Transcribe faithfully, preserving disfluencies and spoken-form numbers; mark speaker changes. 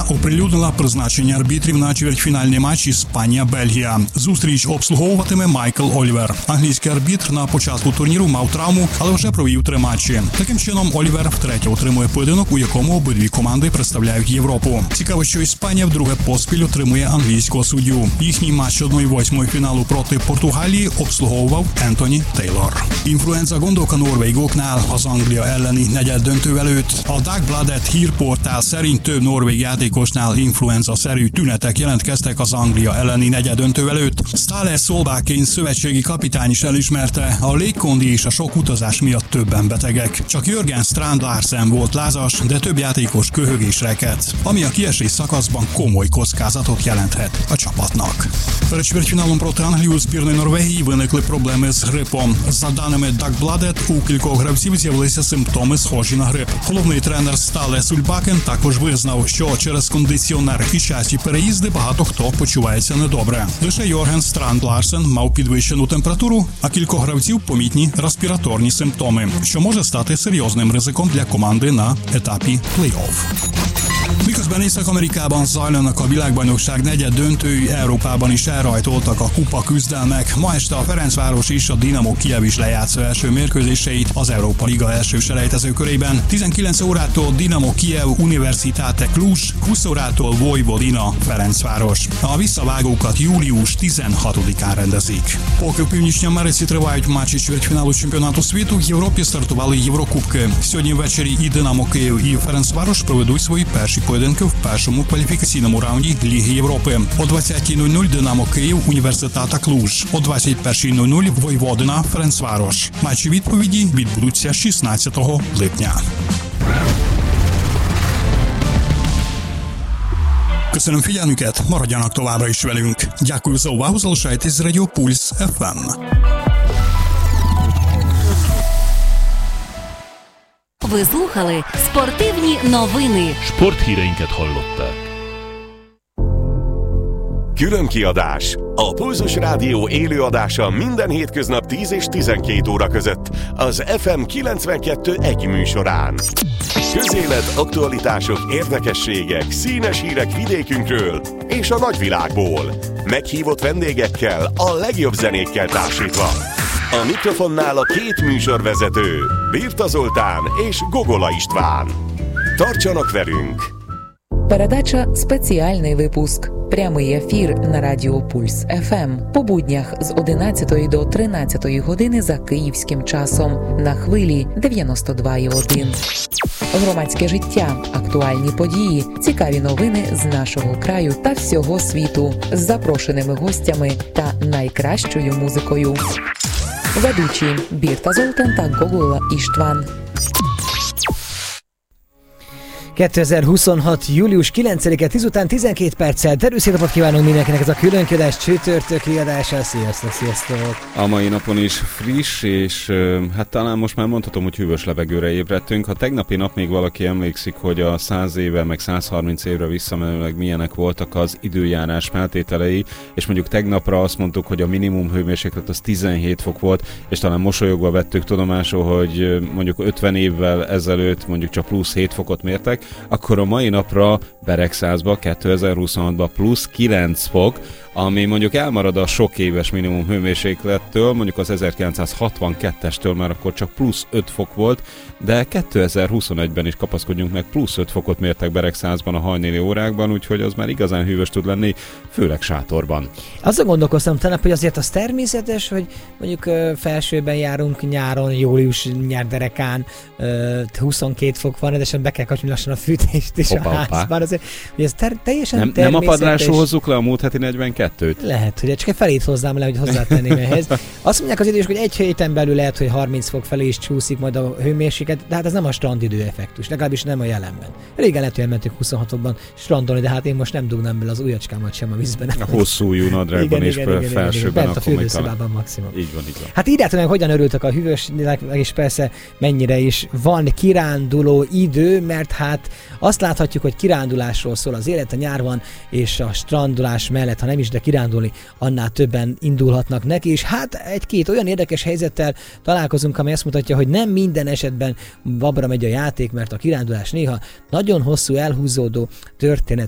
Speaker 1: оприлюднила призначення арбітрів на чвертьфінальний матч Іспанія-Бельгія. Зустріч обслуговуватиме Майкл Олівер. Англійський арбітр на початку турніру мав травму, але вже провів три матчі. Таким чином, Олівер втретє отримує поєдинок, у якому обидві команди представляють Європу. Цікаво, що Іспанія вдруге поспіль отримує англійського суддю. Їхній матч одної восьмої фіналу проти Португалії обслуговував Ентоні Тейлор. Influenza gondok a norvégoknál az Anglia elleni negyeddöntő előtt. A Dagbladet hírportál szerint több norvég játékosnál influenza-szerű tünetek jelentkeztek az Anglia elleni negyeddöntő előtt. Ståle Solbakken szövetségi kapitány is elismerte, a légkondi és a sok utazás miatt többen betegek. Csak Jörgen Strand Larsen volt lázas, de több játékos köhög és reked, ami a kiesés szakaszban komoly kockázatot jelenthet a csapatnak. Перед чвертьфіналом проти Англії у збірної Норвегії виникли проблеми з грипом. За даними Dagbladet, у кількох гравців з'явилися симптоми, схожі на грип. Головний тренер Ståle Solbakken також визнав, що через кондиціонер і часті переїзди багато хто почувається недобре. Лише Йорген Странд Ларсен мав підвищену температуру, а кількох гравців помітні респіраторні симптоми, що може стати серйозним ризиком для команди на етапі плей-офф. Miközben Észak-Amerikában zajlanak a világbajnokság negyed döntői, Európában is elrajtoltak a kupa küzdelmek. Ma este a Ferencváros és a Dinamo Kijev is lejátsza első mérkőzéseit az Európa Liga első selejtező körében. tizenkilenc órától Dinamo Kijev Universitate Cluj, húsz órától Vojvodina Ferencváros. A visszavágókat július tizenhatodikán rendezik. Поки в Північній Америці тривають матчі чвертьфіналу чемпіонату світу, в Європі стартували Єврокубки. Сьогодні ввечері і Динамо Київ, і Ференцварош проведуть свої перші поєдинки в першому кваліфікаційному раунді Ліги Європи. О двадцятій нуль нуль Динамо Київ Університета Клуж. О двадцять першій нуль нуль Войводина Ференцварош. Матчі відповіді відбудуться шістнадцятого липня. Köszönöm figyelmüket, maradjanak továbbra is velünk. Дякую за увагу, залишайтесь з Радіо Пульс еф ем.
Speaker 2: Ви слухали спортивні новини.
Speaker 3: Sporthíreinket hallották.
Speaker 4: Különkiadás. A Pulzus Rádió élőadása minden hétköznap tíz és tizenkét óra között az ef em kilencvenkettő egy műsorán. Közélet, aktualitások, érdekességek, színes hírek vidékünkről és a nagyvilágból. Meghívott vendégekkel, a legjobb zenékkel társítva. A mikrofonnál a két műsorvezető, Birta Zoltán és Gogola István. Tartsanak velünk!
Speaker 5: Передача «Спеціальний випуск». Прямий ефір на Радіо Пульс еф ем. По буднях з одинадцятої до тринадцятої години за київським часом. На хвилі дев'яносто два і один. Громадське життя, актуальні події, цікаві новини з нашого краю та всього світу. З запрошеними гостями та найкращою музикою. Ведучі Birta Zoltán та Gogola István.
Speaker 6: kétezer-huszonhat. július kilencedike tíz után tizenkét perccel. Terőszép napot kívánunk mindenkinek, ez a különkiadás csütörtöki adása. Sziasztok, sziasztok!
Speaker 7: A mai napon is friss, és hát talán most már mondhatom, hogy hűvös levegőre ébredtünk. Ha tegnapi nap még valaki emlékszik, hogy a száz éve, meg száz harminc évre visszamenőleg milyenek voltak az időjárás feltételei, és mondjuk tegnapra azt mondtuk, hogy a minimum hőmérséklet az tizenhét fok volt, és talán mosolyogva vettük tudomásul, hogy mondjuk ötven évvel ezelőtt mondjuk csak plusz hét fokot mértek, akkor a mai napra Beregszázba kétezer-huszonhatban plusz kilenc fok, ami mondjuk elmarad a sok éves minimum hőmérséklettől, mondjuk az ezerkilencszázhatvankettestől már akkor csak plusz öt fok volt, de kétezer-huszonegyben is kapaszkodjunk meg, plusz öt fokot mértek Beregszázban a hajnéli órákban, úgyhogy az már igazán hűvös tud lenni, főleg sátorban.
Speaker 6: Azon gondolkoztam tegnap, hogy azért az természetes, hogy mondjuk felsőben járunk nyáron, július nyárderekán, huszonkét fok van, de be kell kapcsolni lassan a fűtést is
Speaker 7: Opa,
Speaker 6: a házban. Azért, hogy ez ter- teljesen
Speaker 7: nem,
Speaker 6: természetes.
Speaker 7: nem a padlásról hozzuk le a múlt heti negyvenkettőt?
Speaker 6: Lehet, hogy csak egy felét hozzám le, hogy hozzátenném ehhez. Azt mondják az idős, hogy egy héten belül lehet, hogy harminc fok felé is csúszik majd a hőmérséklet, de hát ez nem a strandidő effektus, legalábbis nem a jelenben. Régen lehet, hogy elmentünk huszonhatokban strandolni, de hát én most nem dugnám bele az ujjacskámat sem a vízben.
Speaker 7: A hosszú ujjú nadrágban és felsőben.
Speaker 6: Bent a fürdőszobában maximum.
Speaker 7: Így van, így van.
Speaker 6: Hát írjátok meg, hogyan örültek a hűvösnek, és persze mennyire is van kiránduló idő, mert hát azt láthatjuk, hogy kirándulásról szól az élet, a nyár van, és a strandolás mellett, ha nem is, de kirándulni, annál többen indulhatnak neki, és hát egy-két olyan érdekes helyzettel találkozunk, amely azt mutatja, hogy nem minden esetben babra megy a játék, mert a kirándulás néha nagyon hosszú, elhúzódó történet